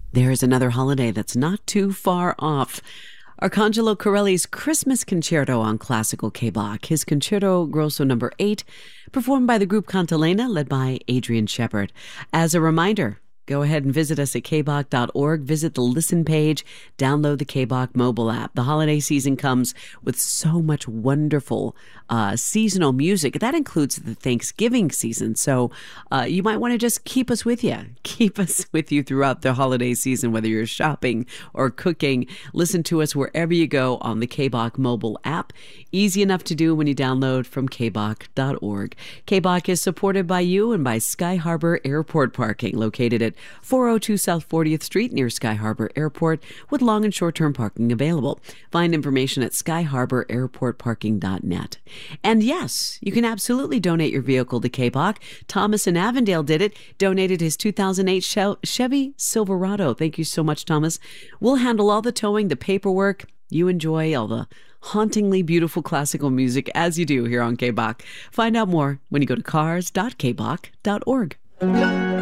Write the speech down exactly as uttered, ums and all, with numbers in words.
There's another holiday that's not too far off. Arcangelo Corelli's Christmas Concerto on Classical K-Bach, his Concerto Grosso number eight, performed by the group Cantilena, led by Adrian Shepard. As a reminder, go ahead and visit us at k bach dot org. Visit the listen page. Download the K-Bach mobile app. The holiday season comes with so much wonderful uh, seasonal music. That includes the Thanksgiving season. So uh, you might want to just keep us with you. Keep us with you throughout the holiday season, whether you're shopping or cooking. Listen to us wherever you go on the K-Bach mobile app. Easy enough to do when you download from k bach dot org. K-Bach is supported by you and by Sky Harbor Airport Parking, located at four oh two South fortieth Street near Sky Harbor Airport, with long and short-term parking available. Find information at sky harbor airport parking dot net. And yes, you can absolutely donate your vehicle to K-Bach. Thomas in Avondale did it, donated his two thousand eight Chevy Silverado. Thank you so much, Thomas. We'll handle all the towing, the paperwork. You enjoy all the hauntingly beautiful classical music as you do here on K-Bach. Find out more when you go to cars dot k bach dot org.